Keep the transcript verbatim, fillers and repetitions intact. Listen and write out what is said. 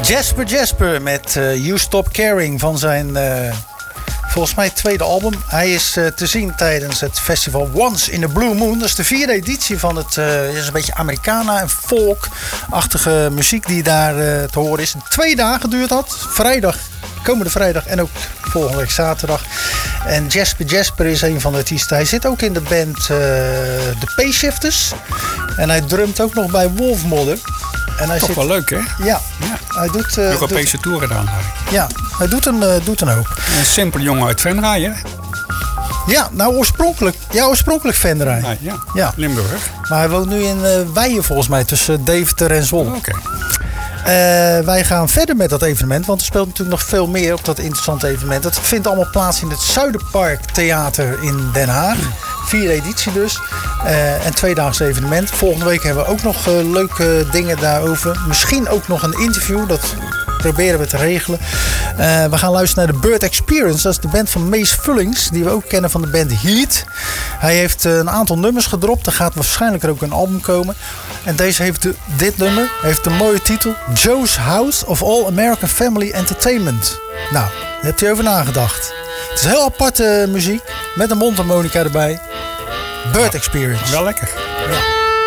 Jasper Jasper met uh, You Stop Caring van zijn uh, volgens mij tweede album. Hij is uh, te zien tijdens het festival Once in a Blue Moon. Dat is de vierde editie van het uh, is een beetje Americana en folk-achtige muziek die daar uh, te horen is. Twee dagen duurt dat. Vrijdag, komende vrijdag en ook volgende week zaterdag. En Jasper Jasper is een van de artiesten. Hij zit ook in de band uh, de P-Shifters. En hij drumt ook nog bij Wolfmother. En hij Toch zit, wel leuk, hè? Ja, ja. Hij doet... Uh, Europese doet, tour gedaan. Ja, hij doet een, uh, doet een hoop. Een simpel jongen uit Venray, hè? Ja, nou oorspronkelijk, ja, oorspronkelijk Venray. Ah, ja. Ja, Limburg. maar hij woont nu in uh, Weijen volgens mij, tussen Deventer en Zwolle. Oké. Okay. Uh, wij gaan verder met dat evenement, want er speelt natuurlijk nog veel meer op dat interessante evenement. Dat vindt allemaal plaats in het Zuiderpark Theater in Den Haag. Vierde editie dus. Uh, en tweedaags evenement. Volgende week hebben we ook nog uh, leuke dingen daarover. Misschien ook nog een interview. Dat proberen we te regelen. Uh, we gaan luisteren naar de Bird Experience. Dat is de band van Mees Vullings. Die we ook kennen van de band Heat. Hij heeft uh, een aantal nummers gedropt. Er gaat waarschijnlijk er ook een album komen. En deze heeft de, dit nummer heeft de mooie titel Joe's House of All American Family Entertainment. Nou, daar hebt u over nagedacht. Het is heel aparte muziek. Met een mondharmonica erbij. Bird Experience. Wel lekker. Ja.